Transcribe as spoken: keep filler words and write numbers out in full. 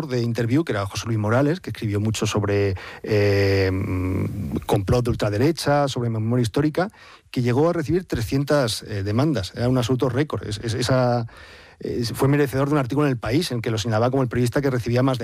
autor de Interview, que era José Luis Morales, que escribió mucho sobre eh, complot de ultraderecha, sobre memoria histórica, que llegó a recibir trescientas eh, demandas. Era un absoluto récord. Es, es, esa, es, fue merecedor de un artículo en El País, en que lo señalaba como el periodista que recibía más